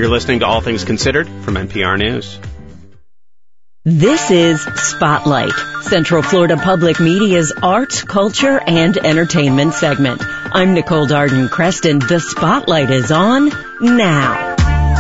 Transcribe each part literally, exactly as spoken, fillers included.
You're listening to All Things Considered from N P R News. This is Spotlight, Central Florida Public Media's arts, culture, and entertainment segment. I'm Nicole Darden-Creston. The Spotlight is on now.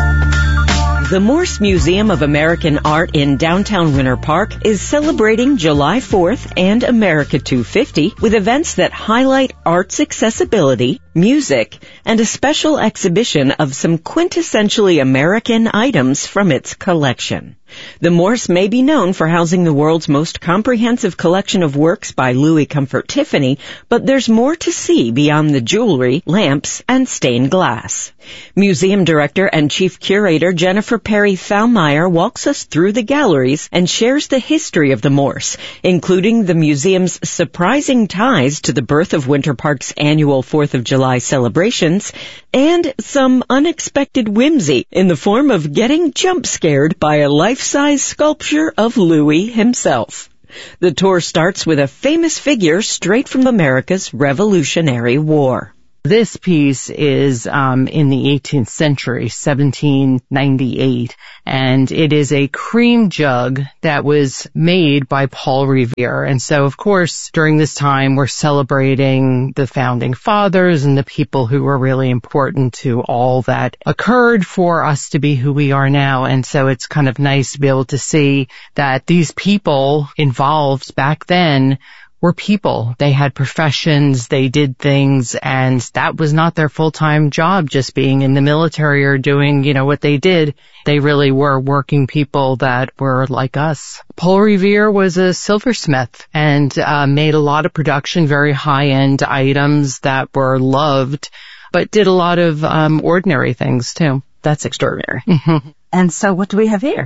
The Morse Museum of American Art in downtown Winter Park is celebrating July fourth and America two fifty with events that highlight arts accessibility, music, and a special exhibition of some quintessentially American items from its collection. The Morse may be known for housing the world's most comprehensive collection of works by Louis Comfort Tiffany, but there's more to see beyond the jewelry, lamps, and stained glass. Museum Director and Chief Curator Jennifer Perry Thalmeyer walks us through the galleries and shares the history of the Morse, including the museum's surprising ties to the birth of Winter Park's annual fourth of July celebrations, and some unexpected whimsy in the form of getting jump-scared by a life-size sculpture of Louis himself. The tour starts with a famous figure straight from America's Revolutionary War. This piece is um, in the eighteenth century, seventeen ninety-eight, and it is a cream jug that was made by Paul Revere. And so, of course, during this time, we're celebrating the founding fathers and the people who were really important to all that occurred for us to be who we are now. And so it's kind of nice to be able to see that these people involved back then were people. They had professions, they did things, and that was not their full-time job, just being in the military or doing, you know, what they did. They really were working people that were like us. Paul Revere was a silversmith and uh, made a lot of production, very high-end items that were loved, but did a lot of um, ordinary things, too. That's extraordinary. Mm-hmm. And so what do we have here?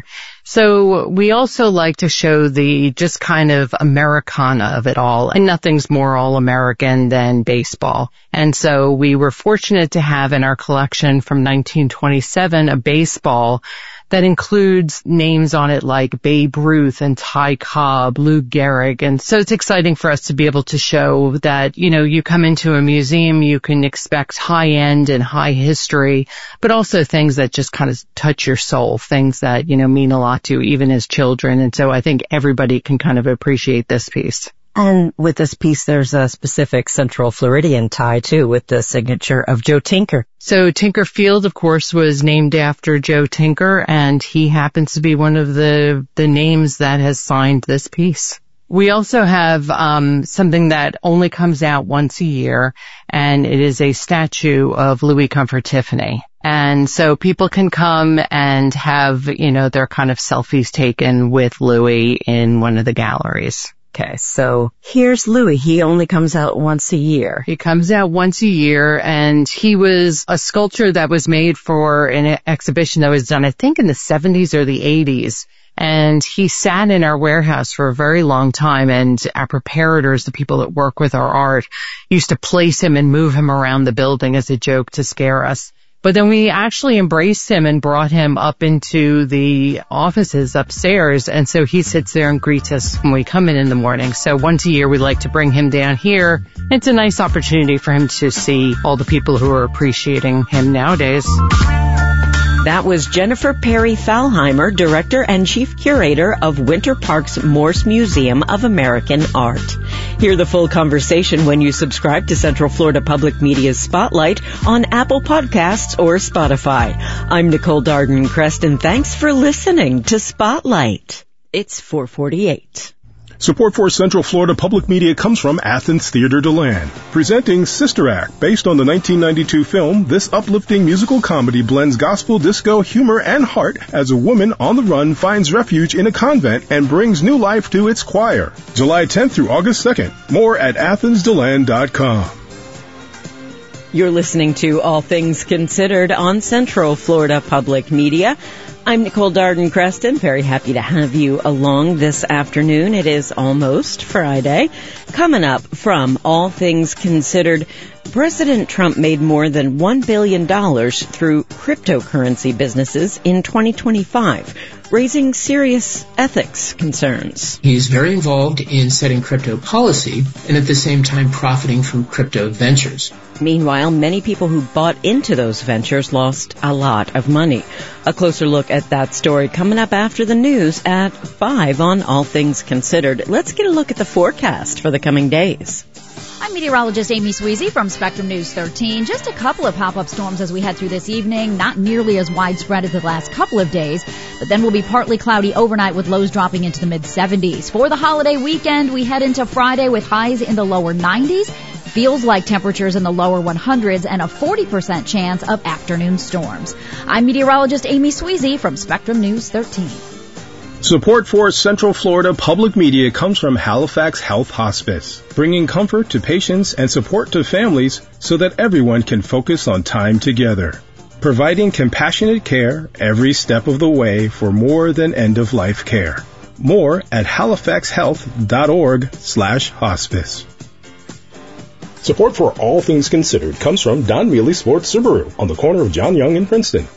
So we also like to show the just kind of Americana of it all. And nothing's more all-American than baseball. And so we were fortunate to have in our collection from nineteen twenty-seven a baseball that includes names on it like Babe Ruth and Ty Cobb, Lou Gehrig. And so it's exciting for us to be able to show that, you know, you come into a museum, you can expect high end and high history, but also things that just kind of touch your soul, things that, you know, mean a lot to you, even as children. And so I think everybody can kind of appreciate this piece. And with this piece, there's a specific Central Floridian tie, too, with the signature of Joe Tinker. So Tinker Field, of course, was named after Joe Tinker, and he happens to be one of the, the names that has signed this piece. We also have um something that only comes out once a year, and it is a statue of Louis Comfort Tiffany. And so people can come and have, you know, their kind of selfies taken with Louis in one of the galleries. Okay, so here's Louis. He only comes out once a year. He comes out once a year, and he was a sculpture that was made for an exhibition that was done, I think, in the seventies or the eighties. And he sat in our warehouse for a very long time, and our preparators, the people that work with our art, used to place him and move him around the building as a joke to scare us. But then we actually embraced him and brought him up into the offices upstairs. And so he sits there and greets us when we come in in the morning. So once a year, we like to bring him down here. It's a nice opportunity for him to see all the people who are appreciating him nowadays. That was Jennifer Perry Thalheimer, Director and Chief Curator of Winter Park's Morse Museum of American Art. Hear the full conversation when you subscribe to Central Florida Public Media's Spotlight on Apple Podcasts or Spotify. I'm Nicole Darden-Creston. Thanks for listening to Spotlight. It's four forty-eight. Support for Central Florida Public Media comes from Athens Theatre DeLand. Presenting Sister Act, based on the nineteen ninety-two film, this uplifting musical comedy blends gospel, disco, humor, and heart as a woman on the run finds refuge in a convent and brings new life to its choir. July tenth through August second. More at athens deland dot com. You're listening to All Things Considered on Central Florida Public Media. I'm Nicole Darden-Creston. Very happy to have you along this afternoon. It is almost Friday. Coming up from All Things Considered, President Trump made more than one billion dollars through cryptocurrency businesses in twenty twenty-five, raising serious ethics concerns. He's very involved in setting crypto policy and at the same time profiting from crypto ventures. Meanwhile, many people who bought into those ventures lost a lot of money. A closer look at that story coming up after the news at five on All Things Considered. Let's get a look at the forecast for the coming days. I'm meteorologist Amy Sweezy from Spectrum News thirteen. Just a couple of pop-up storms as we head through this evening, not nearly as widespread as the last couple of days, but then we'll be partly cloudy overnight with lows dropping into the mid seventies. For the holiday weekend, we head into Friday with highs in the lower nineties. Feels like temperatures in the lower hundreds and a forty percent chance of afternoon storms. I'm meteorologist Amy Sweezy from Spectrum News thirteen. Support for Central Florida Public Media comes from Halifax Health Hospice, bringing comfort to patients and support to families so that everyone can focus on time together. Providing compassionate care every step of the way for more than end-of-life care. More at halifaxhealth.org slash hospice. Support for All Things Considered comes from Don Mealy Sports Subaru on the corner of John Young and Princeton.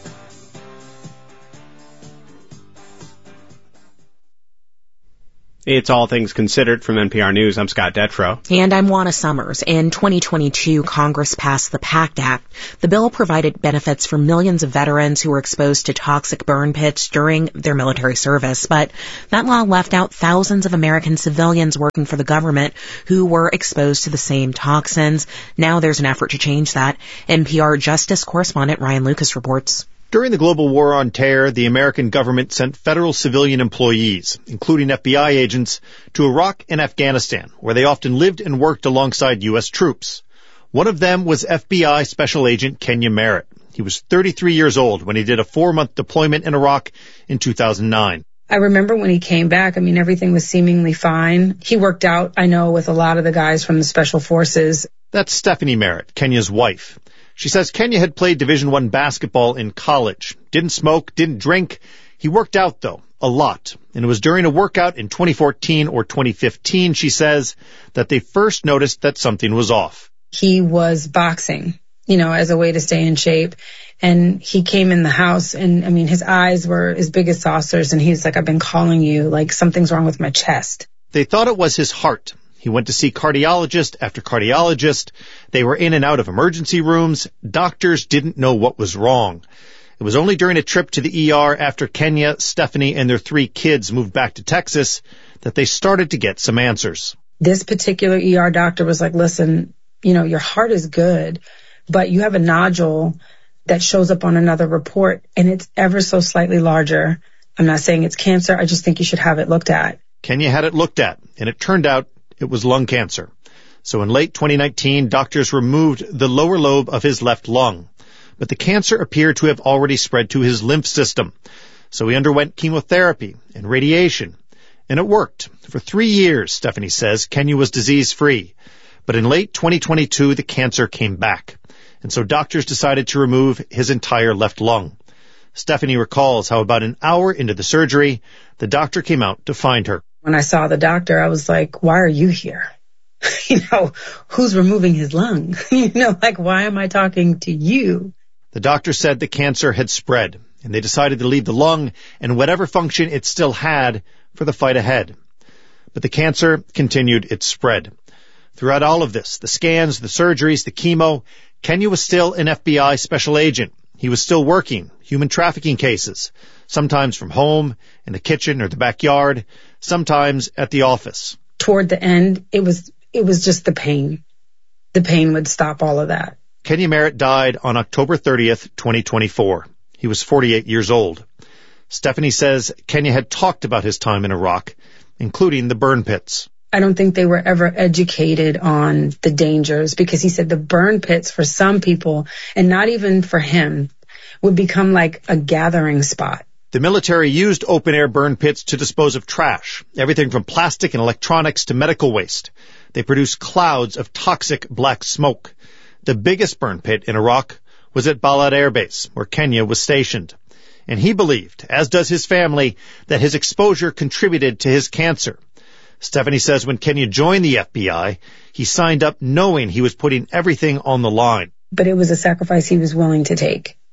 It's All Things Considered from N P R News. I'm Scott Detrow. And I'm Juana Summers. In twenty twenty-two, Congress passed the PACT Act. The bill provided benefits for millions of veterans who were exposed to toxic burn pits during their military service. But that law left out thousands of American civilians working for the government who were exposed to the same toxins. Now there's an effort to change that. N P R Justice correspondent Ryan Lucas reports. During the global war on terror, the American government sent federal civilian employees, including F B I agents, to Iraq and Afghanistan, where they often lived and worked alongside U S troops. One of them was F B I Special Agent Kenya Merritt. He was thirty-three years old when he did a four-month deployment in Iraq in two thousand nine. I remember when he came back, I mean, everything was seemingly fine. He worked out, I know, with a lot of the guys from the Special Forces. That's Stephanie Merritt, Kenya's wife. She says Kenya had played Division One basketball in college. Didn't smoke, didn't drink. He worked out, though, a lot. And it was during a workout in twenty fourteen or twenty fifteen, she says, that they first noticed that something was off. He was boxing, you know, as a way to stay in shape. And he came in the house and, I mean, his eyes were as big as saucers. And he's like, I've been calling you, like something's wrong with my chest. They thought it was his heart. He went to see cardiologist after cardiologist. They were in and out of emergency rooms. Doctors didn't know what was wrong. It was only during a trip to the E R after Kenya, Stephanie, and their three kids moved back to Texas that they started to get some answers. This particular E R doctor was like, listen, you know, your heart is good, but you have a nodule that shows up on another report, and it's ever so slightly larger. I'm not saying it's cancer. I just think you should have it looked at. Kenya had it looked at, and it turned out it was lung cancer. So in late twenty nineteen, doctors removed the lower lobe of his left lung. But the cancer appeared to have already spread to his lymph system. So he underwent chemotherapy and radiation. And it worked. For three years, Stephanie says, Kenya was disease-free. But in late twenty twenty-two, the cancer came back. And so doctors decided to remove his entire left lung. Stephanie recalls how about an hour into the surgery, the doctor came out to find her. When I saw the doctor, I was like, why are you here? You know, who's removing his lung? You know, like, why am I talking to you? The doctor said the cancer had spread, and they decided to leave the lung and whatever function it still had for the fight ahead. But the cancer continued its spread. Throughout all of this, the scans, the surgeries, the chemo, Kenya was still an F B I special agent. He was still working human trafficking cases, sometimes from home, in the kitchen or the backyard, sometimes at the office. Toward the end, it was it was just the pain. The pain would stop all of that. Kenya Merritt died on October thirtieth, twenty twenty-four. He was forty-eight years old. Stephanie says Kenya had talked about his time in Iraq, including the burn pits. I don't think they were ever educated on the dangers, because he said the burn pits for some people, and not even for him, would become like a gathering spot. The military used open-air burn pits to dispose of trash, everything from plastic and electronics to medical waste. They produced clouds of toxic black smoke. The biggest burn pit in Iraq was at Balad Air Base, where Kenya was stationed. And he believed, as does his family, that his exposure contributed to his cancer. Stephanie says when Kenya joined the F B I, he signed up knowing he was putting everything on the line. But it was a sacrifice he was willing to take.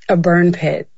a burn pit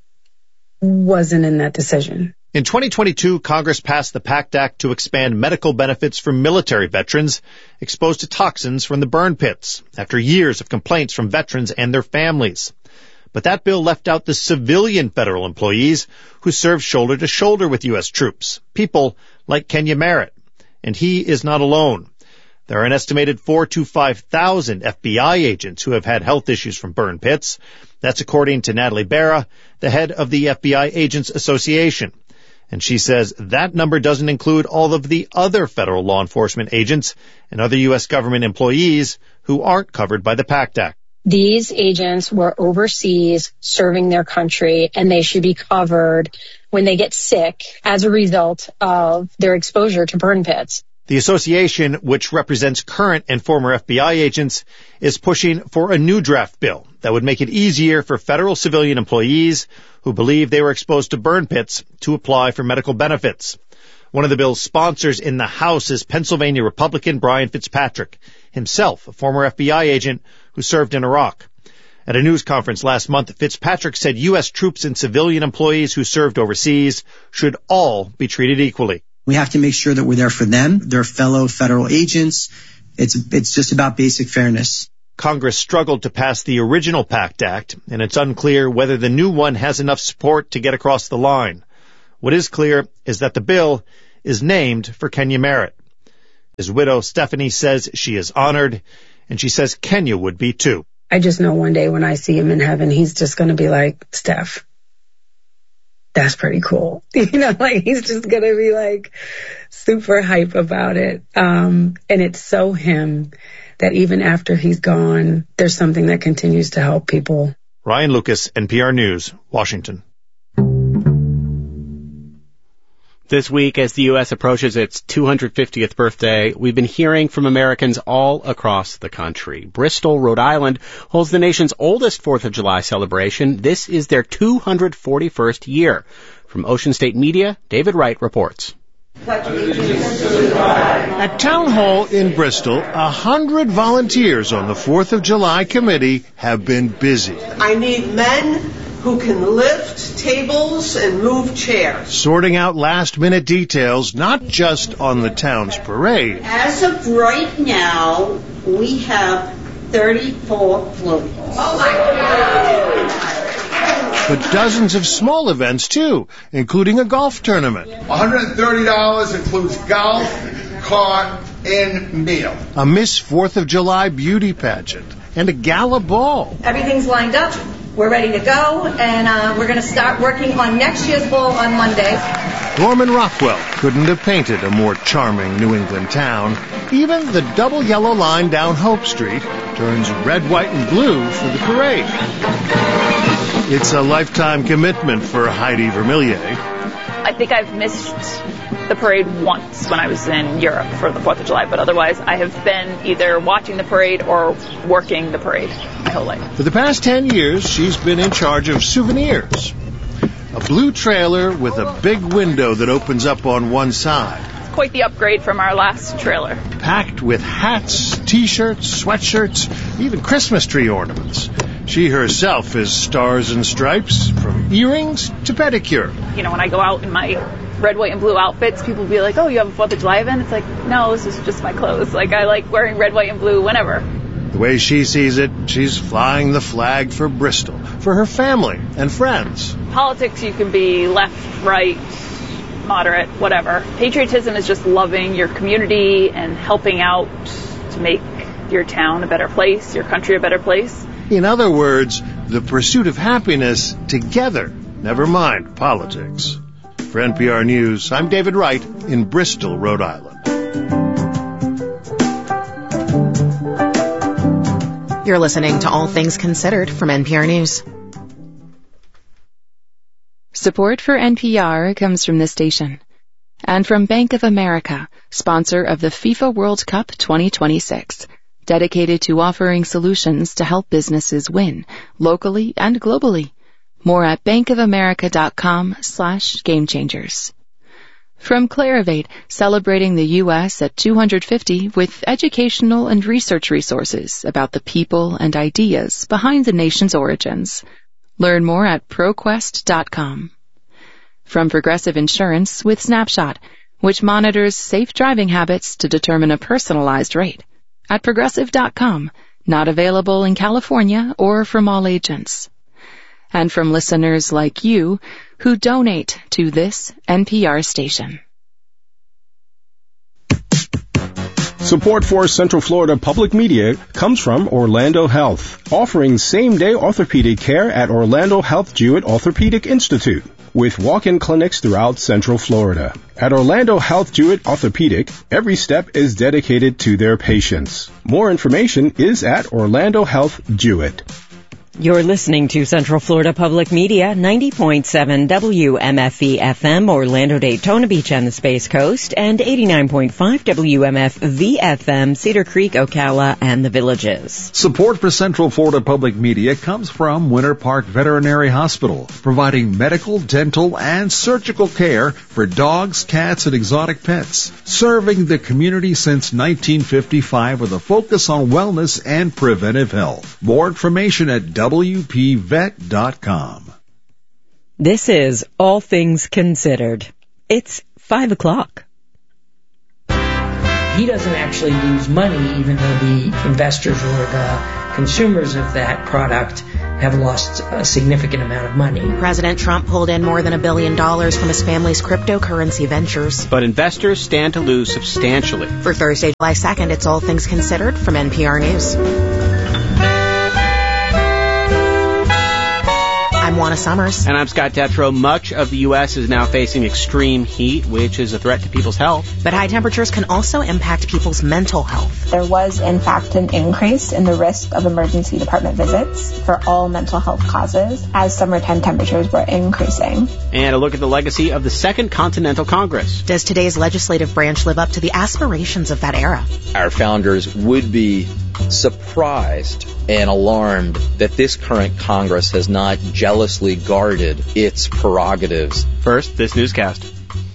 wasn't in that decision. In twenty twenty-two, Congress passed the PACT Act to expand medical benefits for military veterans exposed to toxins from the burn pits after years of complaints from veterans and their families. But that bill left out the civilian federal employees who serve shoulder to shoulder with U S troops, people like Kenya Merritt. And he is not alone. There are an estimated four to five thousand F B I agents who have had health issues from burn pits. That's according to Natalie Berra, the head of the F B I Agents Association. And she says that number doesn't include all of the other federal law enforcement agents and other U S government employees who aren't covered by the PACT Act. These agents were overseas serving their country, and they should be covered when they get sick as a result of their exposure to burn pits. The association, which represents current and former F B I agents, is pushing for a new draft bill that would make it easier for federal civilian employees who believe they were exposed to burn pits to apply for medical benefits. One of the bill's sponsors in the House is Pennsylvania Republican Brian Fitzpatrick, himself a former F B I agent who served in Iraq. At a news conference last month, Fitzpatrick said U S troops and civilian employees who served overseas should all be treated equally. We have to make sure that we're there for them, their fellow federal agents. It's it's just about basic fairness. Congress struggled to pass the original PACT Act, and it's unclear whether the new one has enough support to get across the line. What is clear is that the bill is named for Kenya Merritt. His widow, Stephanie, says she is honored, and she says Kenya would be too. I just know one day when I see him in heaven, he's just going to be like, Steph, that's pretty cool. You know, like he's just going to be like super hype about it. Um, and it's so him that even after he's gone, there's something that continues to help people. Ryan Lucas, N P R News, Washington. This week, as the U S approaches its two hundred fiftieth birthday, we've been hearing from Americans all across the country. Bristol, Rhode Island, holds the nation's oldest fourth of July celebration. This is their two hundred forty-first year. From Ocean State Media, David Wright reports. At Town Hall in Bristol, a hundred volunteers on the fourth of July committee have been busy. I need men who can lift tables and move chairs. Sorting out last-minute details, not just on the town's parade. As of right now, we have thirty-four floats. Oh, my God! But dozens of small events, too, including a golf tournament. one hundred thirty dollars includes golf, cart, and meal. A Miss fourth of July beauty pageant, and a gala ball. Everything's lined up. We're ready to go, and uh, we're going to start working on next year's ball on Monday. Norman Rockwell couldn't have painted a more charming New England town. Even the double yellow line down Hope Street turns red, white, and blue for the parade. It's a lifetime commitment for Heidi Vermillier. I think I've missed the parade once when I was in Europe for the fourth of July, but otherwise I have been either watching the parade or working the parade my whole life. For the past ten years, she's been in charge of souvenirs. A blue trailer with a big window that opens up on one side. Quite the upgrade from our last trailer. Packed with hats, T-shirts, sweatshirts, even Christmas tree ornaments. She herself is stars and stripes, from earrings to pedicure. You know, when I go out in my red, white, and blue outfits, people will be like, oh, you have a fourth of July event? It's like, no, this is just my clothes. Like, I like wearing red, white, and blue whenever. The way she sees it, she's flying the flag for Bristol, for her family and friends. Politics, you can be left, right, moderate, whatever. Patriotism is just loving your community and helping out to make your town a better place, your country a better place. In other words, the pursuit of happiness together, never mind politics. For N P R News, I'm David Wright in Bristol, Rhode Island. You're listening to All Things Considered from N P R News. Support for N P R comes from this station and from Bank of America, sponsor of the FIFA World Cup twenty twenty-six. Dedicated to offering solutions to help businesses win, locally and globally. More at bankofamerica.com slash game changers. From Clarivate, celebrating the U S at two hundred fifty with educational and research resources about the people and ideas behind the nation's origins. Learn more at ProQuest dot com. From Progressive Insurance with Snapshot, which monitors safe driving habits to determine a personalized rate. At Progressive dot com, not available in California or from all agents. And from listeners like you who donate to this N P R station. Support for Central Florida Public Media comes from Orlando Health, offering same-day orthopedic care at Orlando Health Jewett Orthopedic Institute, with walk-in clinics throughout Central Florida. At Orlando Health Jewett Orthopedic, every step is dedicated to their patients. More information is at Orlando Health Jewett. You're listening to Central Florida Public Media, ninety point seven W M F V F M, Orlando, Daytona Beach and the Space Coast, and eighty-nine point five W M F V F M, Cedar Creek, Ocala, and the Villages. Support for Central Florida Public Media comes from Winter Park Veterinary Hospital, providing medical, dental, and surgical care for dogs, cats, and exotic pets. Serving the community since nineteen fifty-five with a focus on wellness and preventive health. More information at W P vet dot com. This is All Things Considered. It's five o'clock. He doesn't actually lose money, even though the investors or the consumers of that product have lost a significant amount of money. President Trump pulled in more than a billion dollars from his family's cryptocurrency ventures. But investors stand to lose substantially. For Thursday, July second, it's All Things Considered from N P R News. I'm Juana Summers. And I'm Scott Detrow. Much of the U S is now facing extreme heat, which is a threat to people's health. But high temperatures can also impact people's mental health. There was, in fact, an increase in the risk of emergency department visits for all mental health causes as summertime temperatures were increasing. And a look at the legacy of the Second Continental Congress. Does today's legislative branch live up to the aspirations of that era? Our founders would be surprised and alarmed that this current Congress has not jealously guarded its prerogatives. First, this newscast.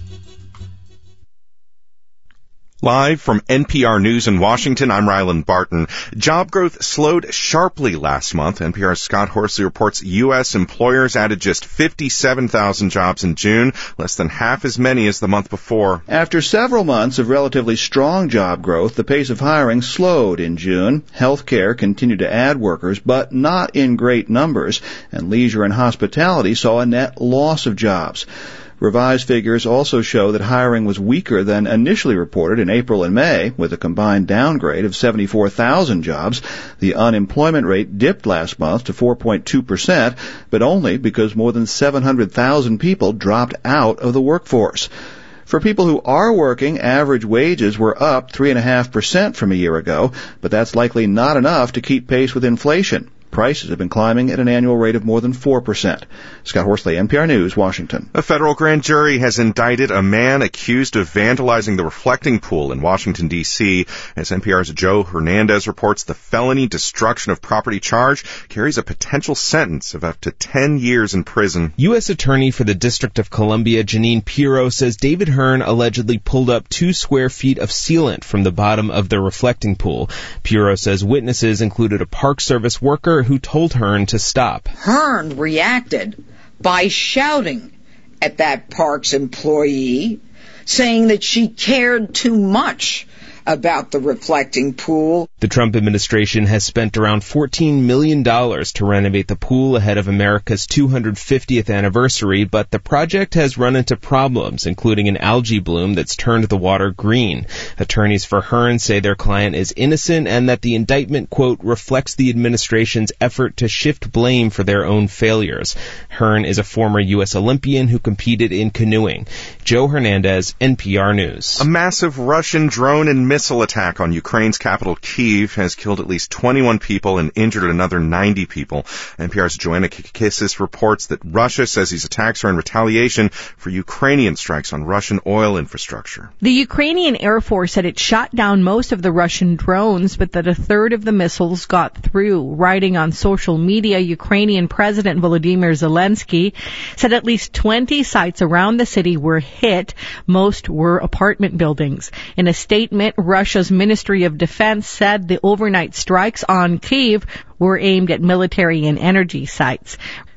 Live from N P R News in Washington, I'm Ryland Barton. Job growth slowed sharply last month. N P R's Scott Horsley reports U S employers added just fifty-seven thousand jobs in June, less than half as many as the month before. After several months of relatively strong job growth, the pace of hiring slowed in June. Healthcare continued to add workers, but not in great numbers, and leisure and hospitality saw a net loss of jobs. Revised figures also show that hiring was weaker than initially reported in April and May, with a combined downgrade of seventy-four thousand jobs. The unemployment rate dipped last month to four point two percent, but only because more than seven hundred thousand people dropped out of the workforce. For people who are working, average wages were up three point five percent from a year ago, but that's likely not enough to keep pace with inflation. Prices have been climbing at an annual rate of more than four percent. Scott Horsley, N P R News, Washington. A federal grand jury has indicted a man accused of vandalizing the reflecting pool in Washington, D C As N P R's Joe Hernandez reports, the felony destruction of property charge carries a potential sentence of up to ten years in prison. U S Attorney for the District of Columbia, Janine Pirro, says David Hearn allegedly pulled up two square feet of sealant from the bottom of the reflecting pool. Pirro says witnesses included a Park Service worker who told Hearn to stop. Hearn reacted by shouting at that Parks employee, saying that she cared too much about the reflecting pool. The Trump administration has spent around fourteen million dollars to renovate the pool ahead of America's two hundred fiftieth anniversary, but the project has run into problems, including an algae bloom that's turned the water green. Attorneys for Hearn say their client is innocent and that the indictment, quote, reflects the administration's effort to shift blame for their own failures. Hearn is a former U S Olympian who competed in canoeing. Joe Hernandez, N P R News. A massive Russian drone and missile attack on Ukraine's capital, Kyiv, has killed at least twenty-one people and injured another ninety people. N P R's Joanna Kikakis reports that Russia says these attacks are in retaliation for Ukrainian strikes on Russian oil infrastructure. The Ukrainian Air Force said it shot down most of the Russian drones, but that a third of the missiles got through. Writing on social media, Ukrainian President Volodymyr Zelensky said at least twenty sites around the city were hit. Most were apartment buildings. In a statement, Russia's Ministry of Defense said the overnight strikes on Kyiv were aimed at military and energy sites.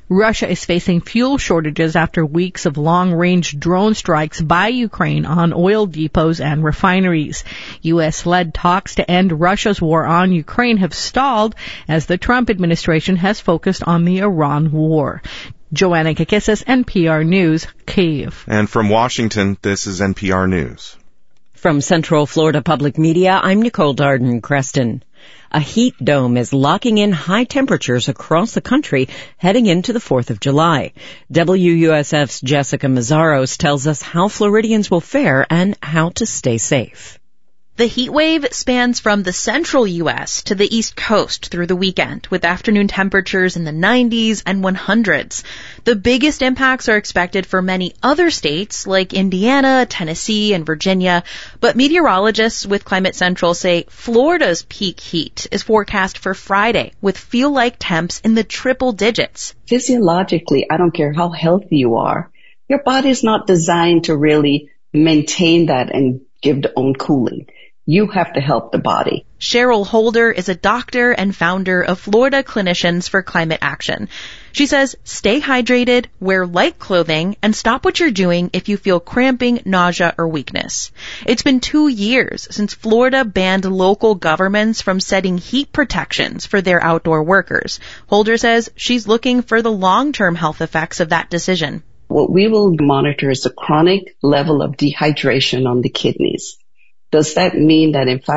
Russia is facing fuel shortages after weeks of long-range drone strikes by Ukraine on oil depots and refineries. U S-led talks to end Russia's war on Ukraine have stalled as the Trump administration has focused on the Iran war. Joanna Kakissis, N P R News, Kyiv. And from Washington, this is N P R News. From Central Florida Public Media, I'm Nicole Darden-Creston. A heat dome is locking in high temperatures across the country heading into the fourth of July. W U S F's Jessica Mazzaros tells us how Floridians will fare and how to stay safe. The heat wave spans from the central U S to the East Coast through the weekend, with afternoon temperatures in the nineties and hundreds. The biggest impacts are expected for many other states like Indiana, Tennessee, and Virginia, but meteorologists with Climate Central say Florida's peak heat is forecast for Friday, with feel-like temps in the triple digits. Physiologically, I don't care how healthy you are, your body's not designed to really maintain that and give the own cooling. You have to help the body. Cheryl Holder is a doctor and founder of Florida Clinicians for Climate Action. She says, stay hydrated, wear light clothing, and stop what you're doing if you feel cramping, nausea, or weakness. It's been two years since Florida banned local governments from setting heat protections for their outdoor workers. Holder says she's looking for the long-term health effects of that decision. What we will monitor is the chronic level of dehydration on the kidneys. Does that mean that in five